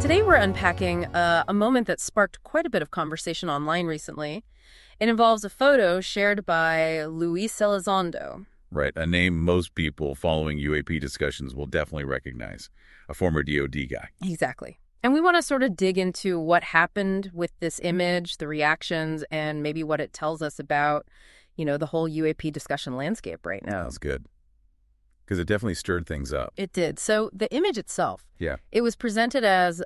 Today we're unpacking a moment that sparked quite a bit of conversation online recently. It involves a photo shared by Luis Elizondo. Right, a name most people following UAP discussions will definitely recognize. A former DoD guy. Exactly. And we want to sort of dig into what happened with this image, the reactions, and maybe what it tells us about, the whole UAP discussion landscape right now. That's good. Because it definitely stirred things up. It did. So the image itself, Yeah. it was presented as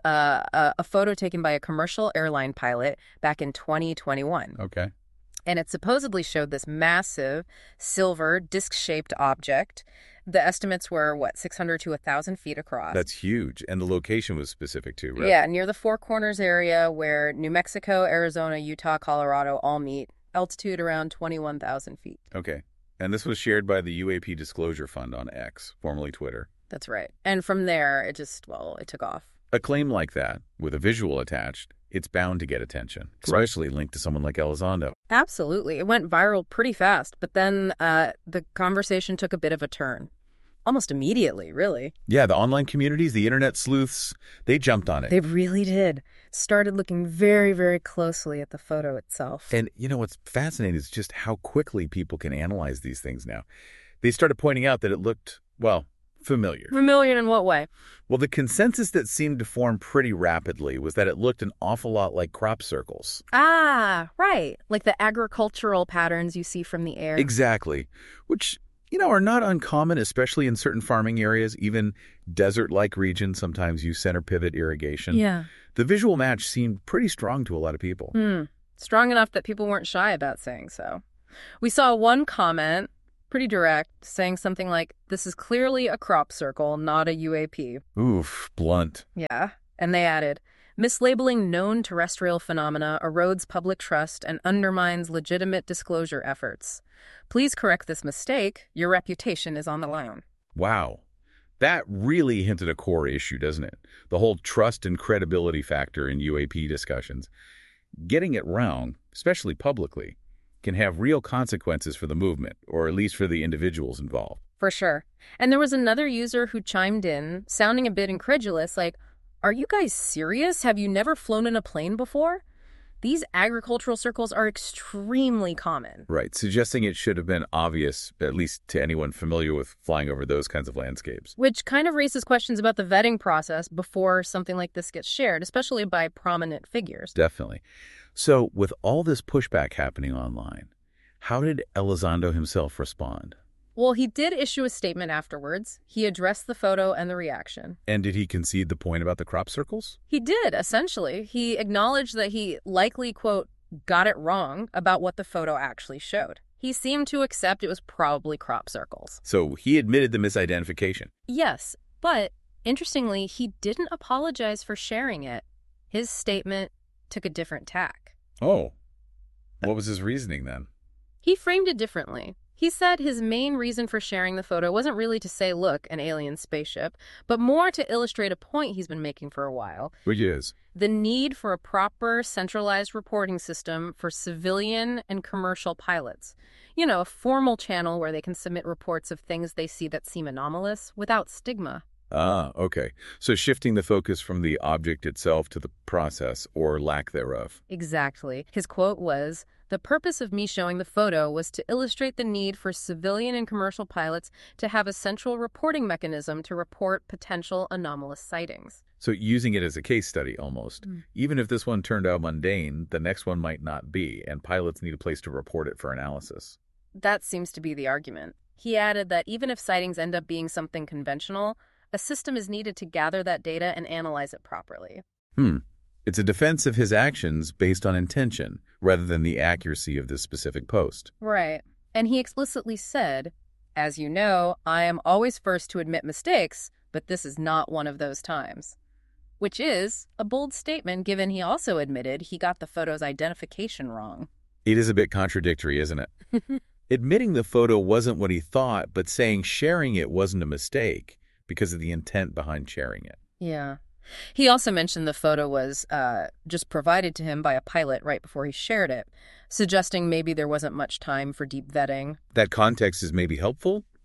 a photo taken by a commercial airline pilot back in 2021. Okay. And it supposedly showed this massive silver disc-shaped object. The estimates were, 600 to 1,000 feet across. That's huge. And the location was specific too, right? Yeah, near the Four Corners area where New Mexico, Arizona, Utah, Colorado all meet. Altitude around 21,000 feet. Okay. And this was shared by the UAP Disclosure Fund on X, formerly Twitter. That's right. And from there, it took off. A claim like that, with a visual attached, it's bound to get attention, especially linked to someone like Elizondo. Absolutely. It went viral pretty fast, but then the conversation took a bit of a turn. Almost immediately, really. Yeah, the online communities, the internet sleuths, they jumped on it. They really did. Started looking very, very closely at the photo itself. And what's fascinating is just how quickly people can analyze these things now. They started pointing out that it looked, familiar. Familiar in what way? Well, the consensus that seemed to form pretty rapidly was that it looked an awful lot like crop circles. Ah, right. Like the agricultural patterns you see from the air. Exactly. Which, are not uncommon, especially in certain farming areas. Even desert-like regions sometimes use center pivot irrigation. Yeah. The visual match seemed pretty strong to a lot of people. Strong enough that people weren't shy about saying so. We saw one comment, pretty direct, saying something like, "This is clearly a crop circle, not a UAP." Oof, blunt. Yeah. And they added, "Mislabeling known terrestrial phenomena erodes public trust and undermines legitimate disclosure efforts. Please correct this mistake. Your reputation is on the line." Wow. That really hinted a core issue, doesn't it? The whole trust and credibility factor in UAP discussions. Getting it wrong, especially publicly, can have real consequences for the movement, or at least for the individuals involved. For sure. And there was another user who chimed in, sounding a bit incredulous, like, "Are you guys serious? Have you never flown in a plane before? These agricultural circles are extremely common." Right, suggesting it should have been obvious, at least to anyone familiar with flying over those kinds of landscapes. Which kind of raises questions about the vetting process before something like this gets shared, especially by prominent figures. Definitely. So, with all this pushback happening online, how did Elizondo himself respond? Well, he did issue a statement afterwards. He addressed the photo and the reaction. And did he concede the point about the crop circles? He did, essentially. He acknowledged that he likely, quote, got it wrong about what the photo actually showed. He seemed to accept it was probably crop circles. So he admitted the misidentification. Yes, but interestingly, he didn't apologize for sharing it. His statement took a different tack. Oh. What was his reasoning then? He framed it differently. He said his main reason for sharing the photo wasn't really to say, "Look, an alien spaceship," but more to illustrate a point he's been making for a while. Which is? The need for a proper centralized reporting system for civilian and commercial pilots. A formal channel where they can submit reports of things they see that seem anomalous without stigma. Ah, okay. So shifting the focus from the object itself to the process or lack thereof. Exactly. His quote was, "The purpose of me showing the photo was to illustrate the need for civilian and commercial pilots to have a central reporting mechanism to report potential anomalous sightings." So using it as a case study almost. Even if this one turned out mundane, the next one might not be, and pilots need a place to report it for analysis. That seems to be the argument. He added that even if sightings end up being something conventional, a system is needed to gather that data and analyze it properly. It's a defense of his actions based on intention, rather than the accuracy of this specific post. Right. And he explicitly said, "As you know, I am always first to admit mistakes, but this is not one of those times." Which is a bold statement, given he also admitted he got the photo's identification wrong. It is a bit contradictory, isn't it? Admitting the photo wasn't what he thought, but saying sharing it wasn't a mistake because of the intent behind sharing it. Yeah. He also mentioned the photo was just provided to him by a pilot right before he shared it, suggesting maybe there wasn't much time for deep vetting. That context is maybe helpful,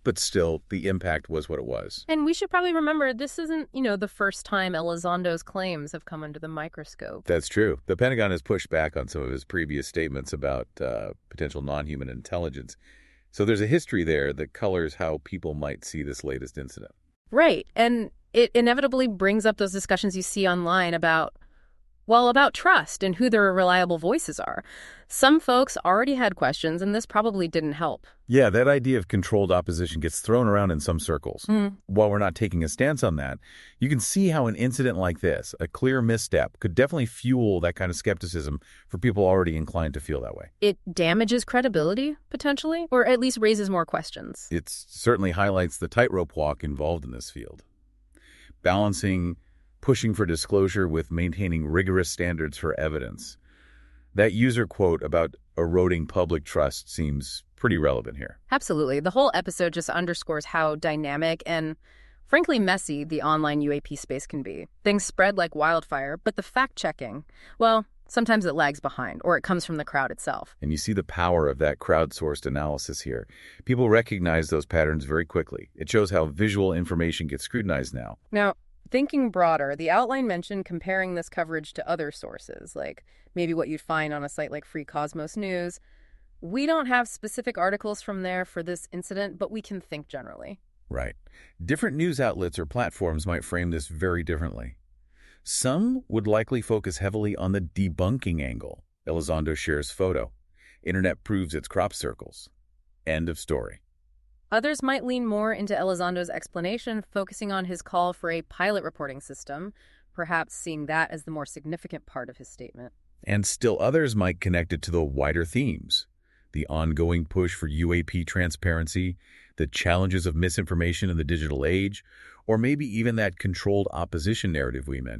but still, the impact was what it was. And we should probably remember this isn't, the first time Elizondo's claims have come under the microscope. That's true. The Pentagon has pushed back on some of his previous statements about potential non-human intelligence. So there's a history there that colors how people might see this latest incident. Right. And it inevitably brings up those discussions you see online about trust and who their reliable voices are. Some folks already had questions, and this probably didn't help. Yeah, that idea of controlled opposition gets thrown around in some circles. While we're not taking a stance on that, you can see how an incident like this, a clear misstep, could definitely fuel that kind of skepticism for people already inclined to feel that way. It damages credibility, potentially, or at least raises more questions. It certainly highlights the tightrope walk involved in this field. Balancing pushing for disclosure with maintaining rigorous standards for evidence. That user quote about eroding public trust seems pretty relevant here. Absolutely. The whole episode just underscores how dynamic and, frankly, messy the online UAP space can be. Things spread like wildfire, but the fact-checking, well, sometimes it lags behind, or it comes from the crowd itself. And you see the power of that crowdsourced analysis here. People recognize those patterns very quickly. It shows how visual information gets scrutinized now. Now, thinking broader, the outline mentioned comparing this coverage to other sources, like maybe what you'd find on a site like Free Cosmos News. We don't have specific articles from there for this incident, but we can think generally. Right. Different news outlets or platforms might frame this very differently. Some would likely focus heavily on the debunking angle. Elizondo shares photo. Internet proves its crop circles. End of story. Others might lean more into Elizondo's explanation, focusing on his call for a pilot reporting system, perhaps seeing that as the more significant part of his statement. And still others might connect it to the wider themes, the ongoing push for UAP transparency, the challenges of misinformation in the digital age, or maybe even that controlled opposition narrative we mentioned.